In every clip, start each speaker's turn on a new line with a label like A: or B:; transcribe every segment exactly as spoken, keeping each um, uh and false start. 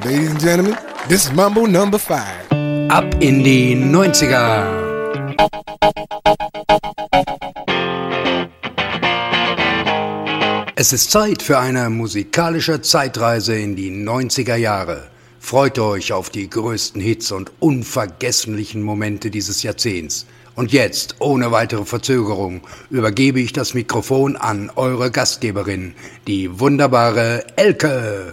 A: Ladies and gentlemen, this is Mambo number five.
B: Ab in die neunziger. Es ist Zeit für eine musikalische Zeitreise in die neunziger Jahre. Freut euch auf die größten Hits und unvergesslichen Momente dieses Jahrzehnts. Und jetzt, ohne weitere Verzögerung, übergebe ich das Mikrofon an eure Gastgeberin, die wunderbare Elke.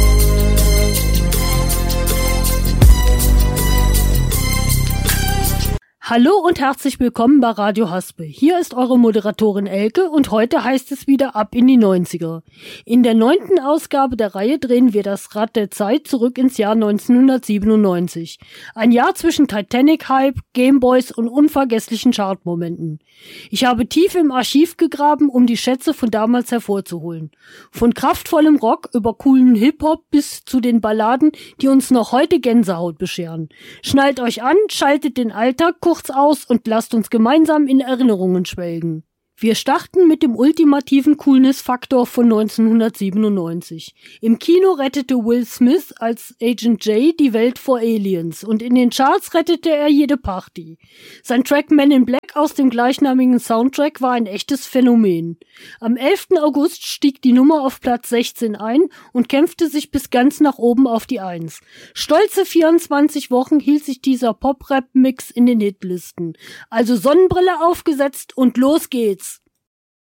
C: Hallo und herzlich willkommen bei Radio Haspel. Hier ist eure Moderatorin Elke und heute heißt es wieder ab in die neunziger. In der neunten Ausgabe der Reihe drehen wir das Rad der Zeit zurück ins Jahr neunzehnhundertsiebenundneunzig. Ein Jahr zwischen Titanic-Hype, Gameboys und unvergesslichen Chartmomenten. Ich habe tief im Archiv gegraben, um die Schätze von damals hervorzuholen. Von kraftvollem Rock über coolen Hip-Hop bis zu den Balladen, die uns noch heute Gänsehaut bescheren. Schnallt euch an, schaltet den Alltag kurz aus und lasst uns gemeinsam in Erinnerungen schwelgen. Wir starten mit dem ultimativen Coolness-Faktor von neunzehnhundertsiebenundneunzig. Im Kino rettete Will Smith als Agent J die Welt vor Aliens und in den Charts rettete er jede Party. Sein Track Men in Black aus dem gleichnamigen Soundtrack war ein echtes Phänomen. Am elften August stieg die Nummer auf Platz sechzehn ein und kämpfte sich bis ganz nach oben auf die Eins. Stolze vierundzwanzig Wochen hielt sich dieser Pop-Rap-Mix in den Hitlisten. Also Sonnenbrille aufgesetzt und los geht's.